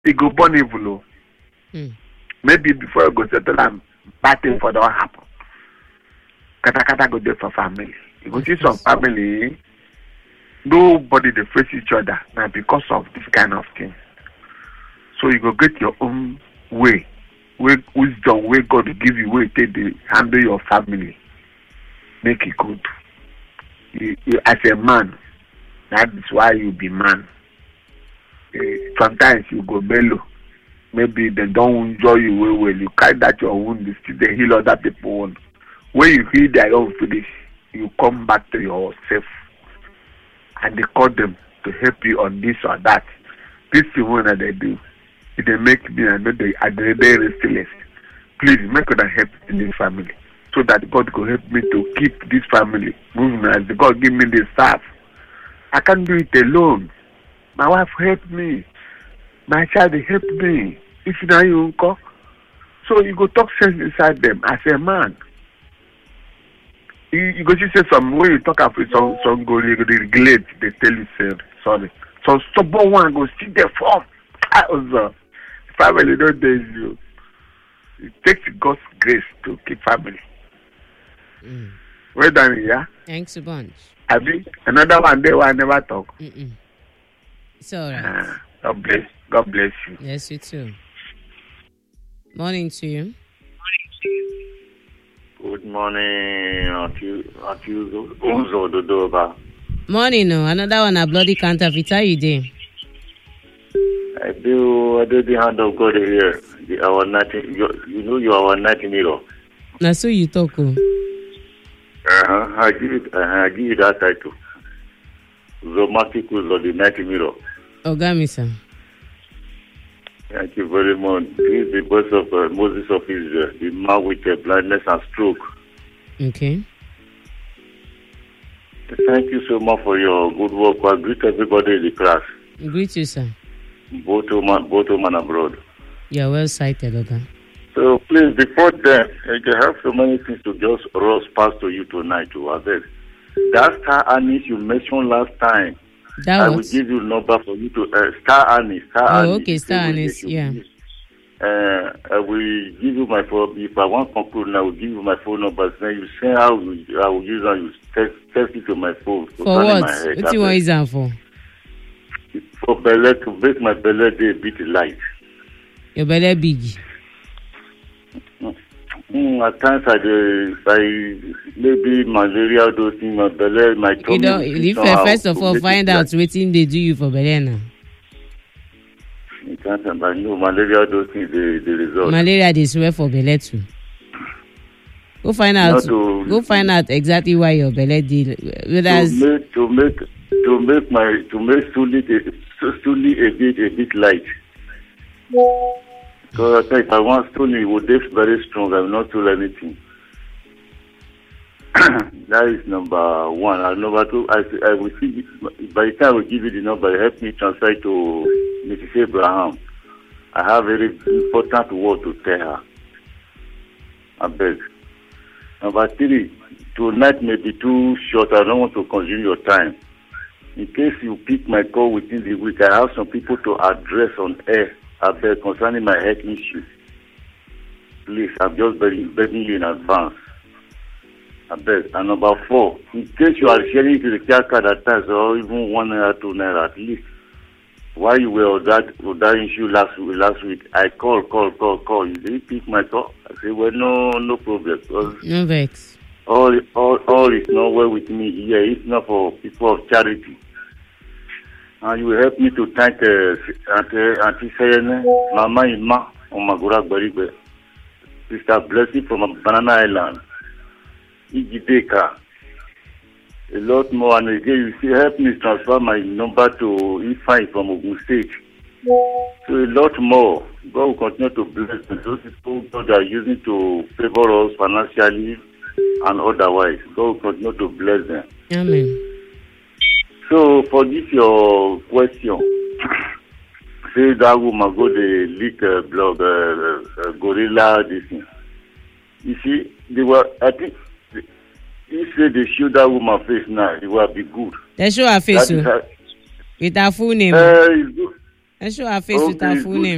he go born evil. Maybe before you go settle and bad thing for don't happen. Kata go there for family. You go see some family, nobody they face each other now because of this kind of thing. So you go get your own way wisdom, way God will give you, way take the handle your family. Make it good. You, as a man, that is why you be man. Sometimes you go mellow. Maybe they don't enjoy you well. You carry that your wound, you still they heal other people wound. When you heal their own finish, you come back to yourself. And they call them to help you on this or that. This is what they do. They make me and they are very restless. Please make them help in this family. So that God will help me to keep this family moving as God give me the staff. I can't do it alone. My wife helped me. My child helped me. If now you go, so you go talk sense inside them as a man. You go just say some when you talk after some go regulate. They tell you sorry. So stubborn one go see the form. Family don't days you. It takes God's grace to keep family. Well done, yeah. Thanks a bunch. Abi, another one day I never talk. It's all right. God bless you. Yes, you too. Morning to you. Good morning, Dodoba. Morning, no. Another one, a bloody counterfeit. How you doing? I do the hand of God here. You are our night mirror. Now, so you talk. I give you that title. Romantic of the night mirror. Ogamisa. Thank you very much. This is the voice of Moses of Israel, the man with blindness and stroke. Okay. Thank you so much for your good work. I greet everybody in the class. Greet you, sir. Both home and abroad. You're well sighted, okay? So please, before that, I have so many things to just rush past to you tonight. That star anise you mentioned last time. I will give you a number for you to star anise. Okay, star anise, yeah. I will give you my phone. If I want to conclude, I will give you my phone number. Then you say how I will use and you text it to my phone. For what? What do you want it for? For belly, to make my belly a bit light. Your belly big? At times I maybe malaria, those things, my belly, my tummy. You know, if first of all find out what thing they do you for belly now. I know malaria, those things, the result. Malaria, they swear for belly too. Go find out. Go find out exactly why your belly deal. To make stoolie a bit light. Because if I want stoolie, it would be very strong. I will not tool anything. That is number one. And number two, I will see. By the time I will give you the number, help me transfer to Mrs. Abraham. I have a very important word to tell her. I beg. Number three, tonight may be too short. I don't want to consume your time. In case you pick my call within the week, I have some people to address on air. I beg concerning my health issue. Please, I'm just begging you in advance. I beg. And number four, in case you are sharing it to the care card at times, or even 1 naira, 2 naira at least, while you were on that issue last week, I call. You didn't pick my call. I say, well, no problem. No vex. All is not well with me here. It's not for people of charity. And you will help me to thank Auntie Sayene, Mama Ima, Omagura Baribe, Sister Blessing from Banana Island, Ijideka, a lot more. And again, you see, help me transfer my number to Ifeanyi from Ogun State. So a lot more. God will continue to bless them. Those people God are using to favor us financially and otherwise. God will continue to bless them. Amen. So for this your question, say that woman go the leak blog gorilla this thing. You see, I think if they show that woman face now, it will be good. They show her face with her full name. It's good. They show her face with her full name.